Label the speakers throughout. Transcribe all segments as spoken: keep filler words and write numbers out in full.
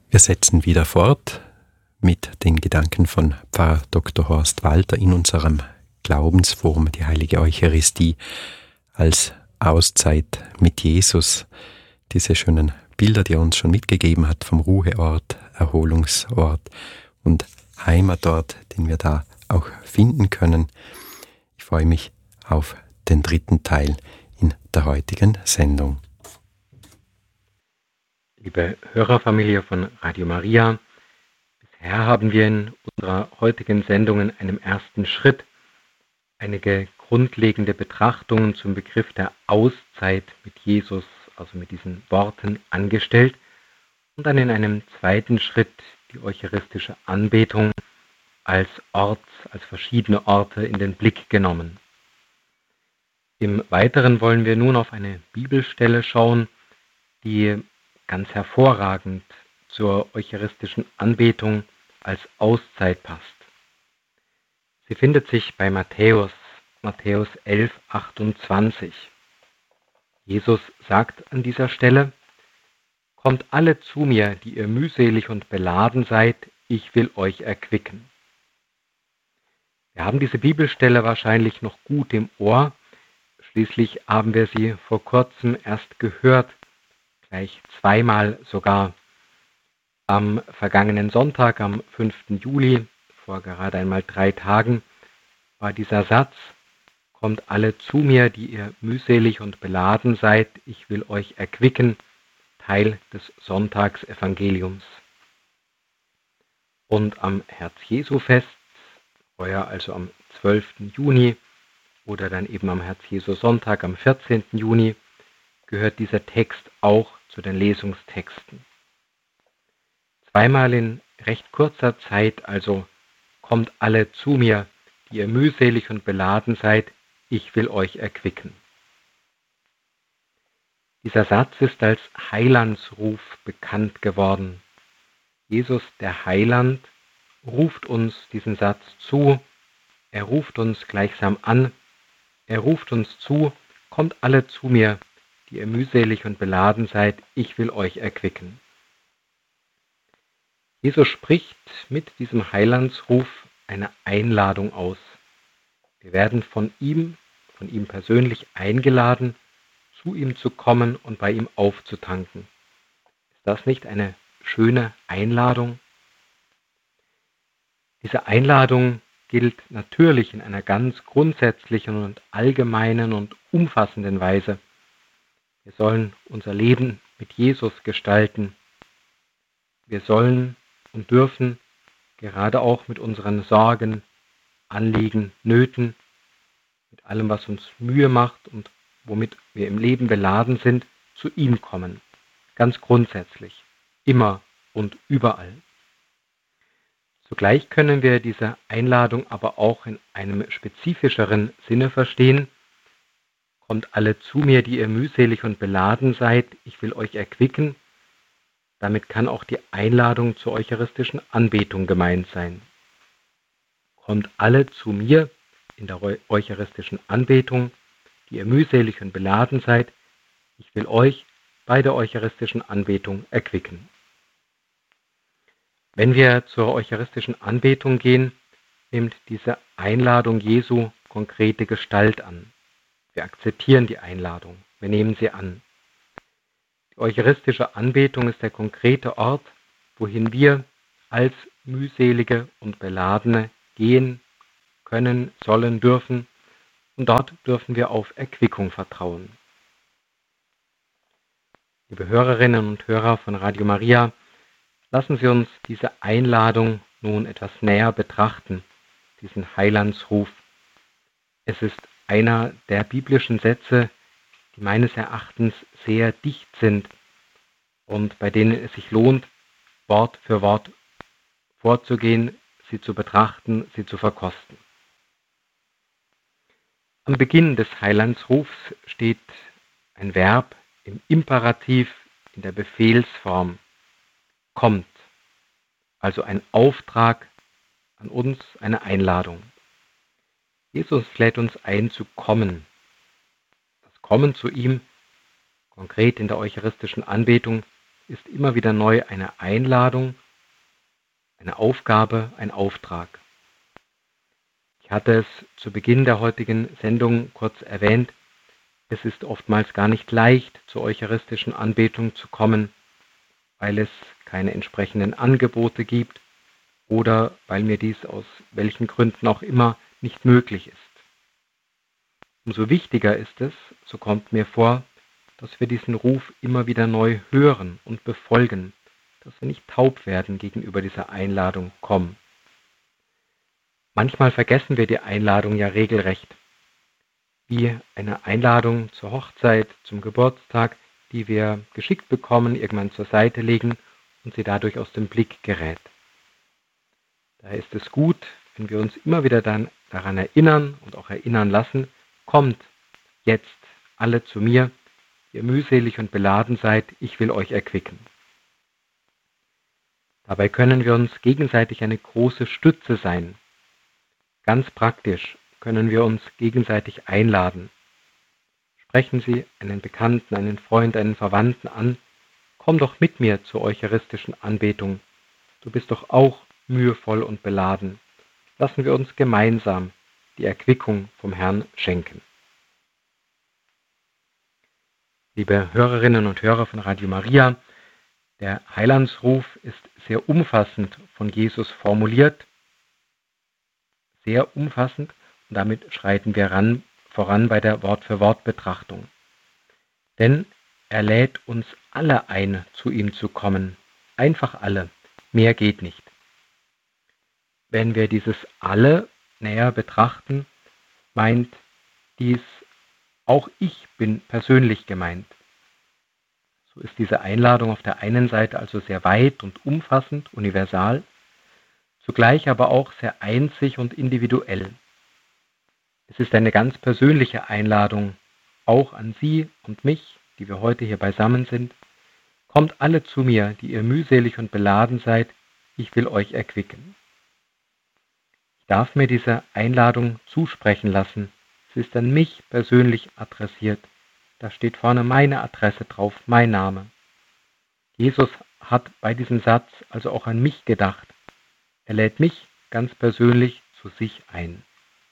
Speaker 1: Wir setzen wieder fort mit den Gedanken von Pfarrer Doktor Horst Walter in unserem Glaubensforum, die Heilige Eucharistie als Auszeit mit Jesus. Diese schönen Bilder, die er uns schon mitgegeben hat vom Ruheort, Erholungsort und Heimatort, den wir da auch finden können. Ich freue mich auf den dritten Teil in der heutigen Sendung.
Speaker 2: Liebe Hörerfamilie von Radio Maria, bisher haben wir in unserer heutigen Sendung in einem ersten Schritt einige grundlegende Betrachtungen zum Begriff der Auszeit mit Jesus, also mit diesen Worten, angestellt und dann in einem zweiten Schritt die eucharistische Anbetung als Ort, als verschiedene Orte in den Blick genommen. Im Weiteren wollen wir nun auf eine Bibelstelle schauen, die ganz hervorragend zur eucharistischen Anbetung als Auszeit passt. Sie findet sich bei Matthäus, Matthäus elf, achtundzwanzig. Jesus sagt an dieser Stelle: Kommt alle zu mir, die ihr mühselig und beladen seid, ich will euch erquicken. Wir haben diese Bibelstelle wahrscheinlich noch gut im Ohr, schließlich haben wir sie vor kurzem erst gehört, gleich zweimal sogar. Am vergangenen Sonntag, am fünften Juli, vor gerade einmal drei Tagen, war dieser Satz: Kommt alle zu mir, die ihr mühselig und beladen seid, ich will euch erquicken, Teil des Sonntagsevangeliums. Und am Herz-Jesu-Fest, heuer also am zwölften Juni oder dann eben am Herz-Jesu-Sonntag am vierzehnten Juni, gehört dieser Text auch zu den Lesungstexten. Zweimal in recht kurzer Zeit also: Kommt alle zu mir, die ihr mühselig und beladen seid, ich will euch erquicken. Dieser Satz ist als Heilandsruf bekannt geworden. Jesus, der Heiland, ruft uns diesen Satz zu, er ruft uns gleichsam an, er ruft uns zu: Kommt alle zu mir, die ihr mühselig und beladen seid, ich will euch erquicken. Jesus spricht mit diesem Heilandsruf eine Einladung aus. Wir werden von ihm, von ihm persönlich eingeladen, zu ihm zu kommen und bei ihm aufzutanken. Ist das nicht eine schöne Einladung? Diese Einladung gilt natürlich in einer ganz grundsätzlichen und allgemeinen und umfassenden Weise. Wir sollen unser Leben mit Jesus gestalten. Wir sollen und dürfen gerade auch mit unseren Sorgen, Anliegen, Nöten, mit allem, was uns Mühe macht und womit wir im Leben beladen sind, zu ihm kommen. Ganz grundsätzlich, immer und überall. Zugleich können wir diese Einladung aber auch in einem spezifischeren Sinne verstehen. Kommt alle zu mir, die ihr mühselig und beladen seid, ich will euch erquicken. Damit kann auch die Einladung zur eucharistischen Anbetung gemeint sein. Kommt alle zu mir in der eucharistischen Anbetung, die ihr mühselig und beladen seid, ich will euch bei der eucharistischen Anbetung erquicken. Wenn wir zur eucharistischen Anbetung gehen, nimmt diese Einladung Jesu konkrete Gestalt an. Wir akzeptieren die Einladung, wir nehmen sie an. Die eucharistische Anbetung ist der konkrete Ort, wohin wir als mühselige und Beladene gehen können, sollen, dürfen, und dort dürfen wir auf Erquickung vertrauen. Liebe Hörerinnen und Hörer von Radio Maria, lassen Sie uns diese Einladung nun etwas näher betrachten, diesen Heilandsruf. Es ist einer der biblischen Sätze, die meines Erachtens sehr dicht sind und bei denen es sich lohnt, Wort für Wort vorzugehen, sie zu betrachten, sie zu verkosten. Am Beginn des Heilandsrufs steht ein Verb im Imperativ in der Befehlsform: kommt, also ein Auftrag an uns, eine Einladung. Jesus lädt uns ein zu kommen. Das Kommen zu ihm, konkret in der eucharistischen Anbetung, ist immer wieder neu eine Einladung, eine Aufgabe, ein Auftrag. Ich hatte es zu Beginn der heutigen Sendung kurz erwähnt, es ist oftmals gar nicht leicht, zur eucharistischen Anbetung zu kommen, weil es keine entsprechenden Angebote gibt oder weil mir dies aus welchen Gründen auch immer nicht möglich ist. Umso wichtiger ist es, so kommt mir vor, dass wir diesen Ruf immer wieder neu hören und befolgen, dass wir nicht taub werden gegenüber dieser Einladung, komm. Manchmal vergessen wir die Einladung ja regelrecht, wie eine Einladung zur Hochzeit, zum Geburtstag, die wir geschickt bekommen, irgendwann zur Seite legen und sie dadurch aus dem Blick gerät. Daher ist es gut, wenn wir uns immer wieder dann daran erinnern und auch erinnern lassen, kommt jetzt alle zu mir, ihr mühselig und beladen seid, ich will euch erquicken. Dabei können wir uns gegenseitig eine große Stütze sein. Ganz praktisch können wir uns gegenseitig einladen. Sprechen Sie einen Bekannten, einen Freund, einen Verwandten an, komm doch mit mir zur eucharistischen Anbetung. Du bist doch auch mühevoll und beladen. Lassen wir uns gemeinsam die Erquickung vom Herrn schenken. Liebe Hörerinnen und Hörer von Radio Maria, der Heilandsruf ist sehr umfassend von Jesus formuliert, sehr umfassend, und damit schreiten wir ran, voran bei der Wort-für-Wort-Betrachtung. Denn er lädt uns alle ein, zu ihm zu kommen. Einfach alle. Mehr geht nicht. Wenn wir dieses alle näher betrachten, meint dies, auch ich bin persönlich gemeint. So ist diese Einladung auf der einen Seite also sehr weit und umfassend, universal, zugleich aber auch sehr einzig und individuell. Es ist eine ganz persönliche Einladung, auch an Sie und mich, die wir heute hier beisammen sind. Kommt alle zu mir, die ihr mühselig und beladen seid, ich will euch erquicken. Ich darf mir diese Einladung zusprechen lassen. Es ist an mich persönlich adressiert. Da steht vorne meine Adresse drauf, mein Name. Jesus hat bei diesem Satz also auch an mich gedacht. Er lädt mich ganz persönlich zu sich ein.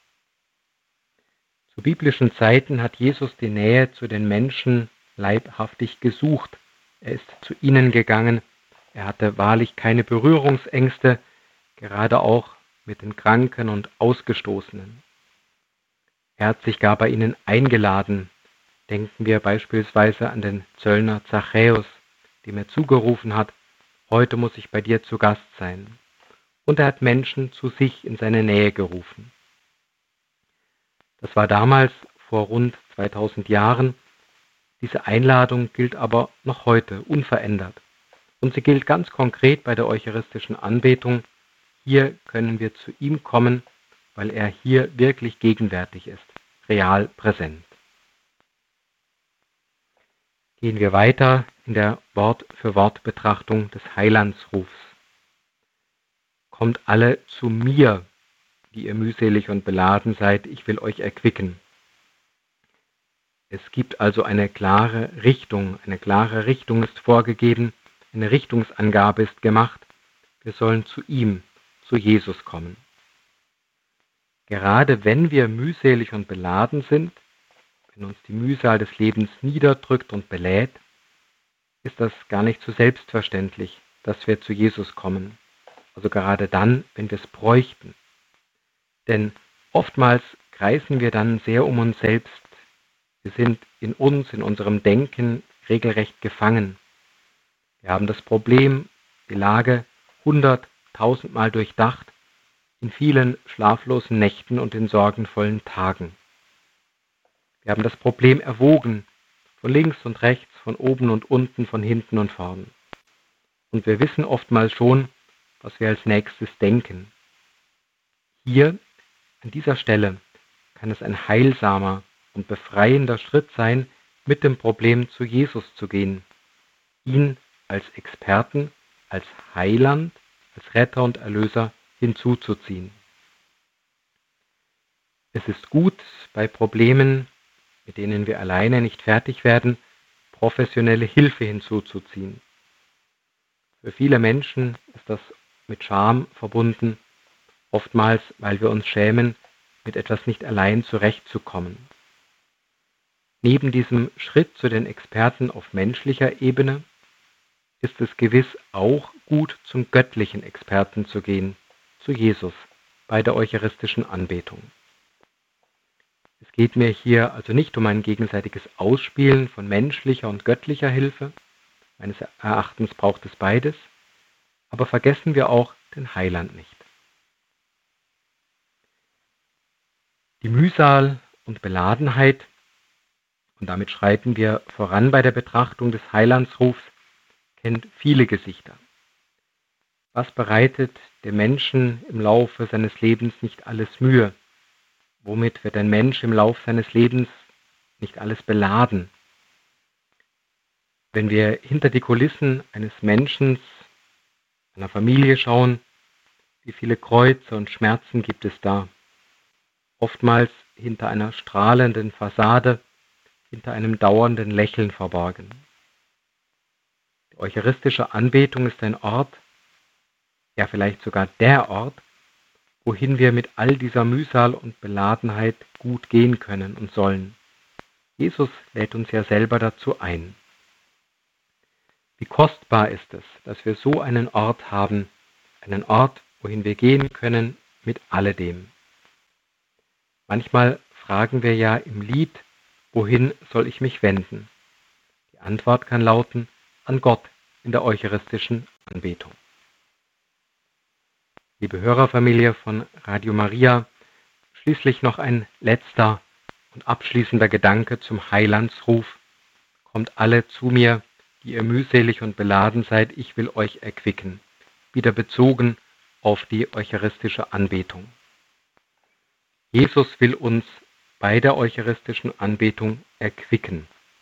Speaker 2: Zu biblischen Zeiten hat Jesus die Nähe zu den Menschen leibhaftig gesucht. Er ist zu ihnen gegangen. Er hatte wahrlich keine Berührungsängste, gerade auch mit den Kranken und Ausgestoßenen. Er hat sich gar bei ihnen eingeladen. Denken wir beispielsweise an den Zöllner Zachäus, dem er zugerufen hat, heute muss ich bei dir zu Gast sein. Und er hat Menschen zu sich in seine Nähe gerufen. Das war damals vor rund zweitausend Jahren. Diese Einladung gilt aber noch heute unverändert. Und sie gilt ganz konkret bei der eucharistischen Anbetung. Hier können wir zu ihm kommen, weil er hier wirklich gegenwärtig ist, real präsent. Gehen wir weiter in der Wort-für-Wort-Betrachtung des Heilandsrufs. Kommt alle zu mir, die ihr mühselig und beladen seid, ich will euch erquicken. Es gibt also eine klare Richtung, eine klare Richtung ist vorgegeben, eine Richtungsangabe ist gemacht. Wir sollen zu ihm, zu Jesus kommen. Gerade wenn wir mühselig und beladen sind, wenn uns die Mühsal des Lebens niederdrückt und belädt, ist das gar nicht so selbstverständlich, dass wir zu Jesus kommen. Also gerade dann, wenn wir es bräuchten. Denn oftmals kreisen wir dann sehr um uns selbst. Wir sind in uns, in unserem Denken regelrecht gefangen. Wir haben das Problem, die Lage hundert, tausendmal durchdacht, in vielen schlaflosen Nächten und in sorgenvollen Tagen. Wir haben das Problem erwogen, von links und rechts, von oben und unten, von hinten und vorn. Und wir wissen oftmals schon, was wir als nächstes denken. Hier, an dieser Stelle, kann es ein heilsamer und befreiender Schritt sein, mit dem Problem zu Jesus zu gehen, ihn als Experten, als Heiland, als Retter und Erlöser hinzuzuziehen. Es ist gut, bei Problemen, mit denen wir alleine nicht fertig werden, professionelle Hilfe hinzuzuziehen. Für viele Menschen ist das mit Scham verbunden, oftmals weil wir uns schämen, mit etwas nicht allein zurechtzukommen. Neben diesem Schritt zu den Experten auf menschlicher Ebene ist es gewiss auch gut, zum göttlichen Experten zu gehen, zu Jesus, bei der eucharistischen Anbetung. Es geht mir hier also nicht um ein gegenseitiges Ausspielen von menschlicher und göttlicher Hilfe, meines Erachtens braucht es beides, aber vergessen wir auch den Heiland nicht. Die Mühsal und Beladenheit, und damit schreiten wir voran bei der Betrachtung des Heilandsrufs, kennt viele Gesichter. Was bereitet dem Menschen im Laufe seines Lebens nicht alles Mühe? Womit wird ein Mensch im Laufe seines Lebens nicht alles beladen? Wenn wir hinter die Kulissen eines Menschen, einer Familie schauen, wie viele Kreuze und Schmerzen gibt es da? Oftmals hinter einer strahlenden Fassade, hinter einem dauernden Lächeln verborgen. Die eucharistische Anbetung ist ein Ort, ja vielleicht sogar der Ort, wohin wir mit all dieser Mühsal und Beladenheit gut gehen können und sollen. Jesus lädt uns ja selber dazu ein. Wie kostbar ist es, dass wir so einen Ort haben, einen Ort, wohin wir gehen können mit alledem. Manchmal fragen wir ja im Lied, wohin soll ich mich wenden? Die Antwort kann lauten, an Gott in der eucharistischen Anbetung. Liebe Hörerfamilie von Radio Maria, schließlich noch ein letzter und abschließender Gedanke zum Heilandsruf. Kommt alle zu mir, die ihr mühselig und beladen seid, ich will euch erquicken. Wieder bezogen auf die eucharistische Anbetung. Jesus will uns bei der eucharistischen Anbetung erquicken.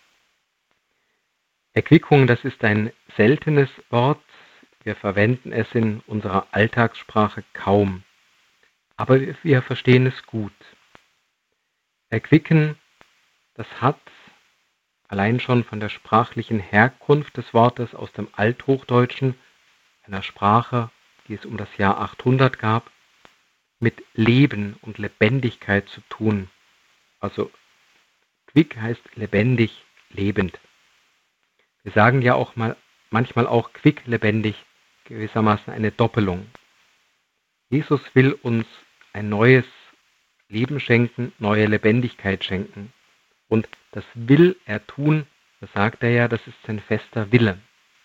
Speaker 2: Erquickung, das ist ein seltenes Wort. Wir verwenden es in unserer Alltagssprache kaum. Aber wir verstehen es gut. Erquicken, das hat allein schon von der sprachlichen Herkunft des Wortes aus dem Althochdeutschen, einer Sprache, die es um das Jahr achthundert gab, mit Leben und Lebendigkeit zu tun. Also quick heißt lebendig, lebend. Wir sagen ja auch mal, manchmal auch quick, lebendig, gewissermaßen eine Doppelung. Jesus will uns ein neues Leben schenken, neue Lebendigkeit schenken. Und das will er tun, das sagt er ja, das ist sein fester Wille.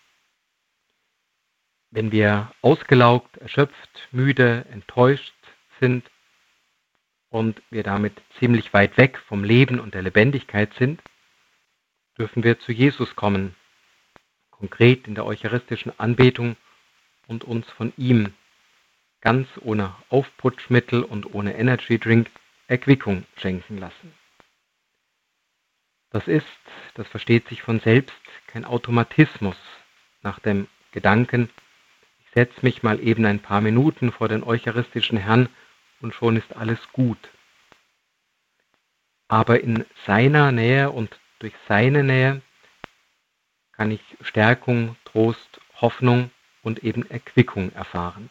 Speaker 2: Wenn wir ausgelaugt, erschöpft, müde, enttäuscht sind und wir damit ziemlich weit weg vom Leben und der Lebendigkeit sind, dürfen wir zu Jesus kommen, konkret in der eucharistischen Anbetung und uns von ihm ganz ohne Aufputschmittel und ohne Energy Drink Erquickung schenken lassen. Das ist, das versteht sich von selbst, kein Automatismus nach dem Gedanken, ich setze mich mal eben ein paar Minuten vor den eucharistischen Herrn und schon ist alles gut. Aber in seiner Nähe und durch seine Nähe kann ich Stärkung, Trost, Hoffnung und eben Erquickung erfahren.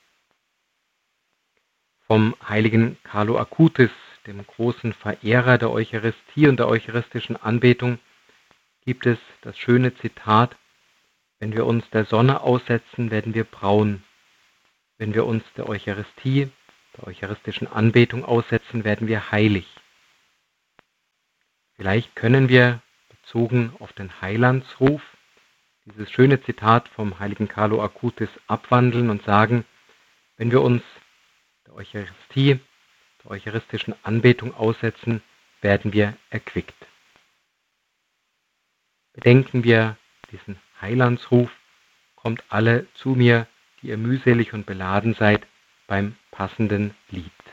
Speaker 2: Vom heiligen Carlo Acutis, dem großen Verehrer der Eucharistie und der eucharistischen Anbetung, gibt es das schöne Zitat: Wenn wir uns der Sonne aussetzen, werden wir braun. Wenn wir uns der Eucharistie, der eucharistischen Anbetung aussetzen, werden wir heilig. Vielleicht können wir, bezogen auf den Heilandsruf, dieses schöne Zitat vom heiligen Carlo Acutis abwandeln und sagen, wenn wir uns der Eucharistie, der eucharistischen Anbetung aussetzen, werden wir erquickt. Bedenken wir diesen Heilandsruf, kommt alle zu mir, die ihr mühselig und beladen seid, beim passenden Lied.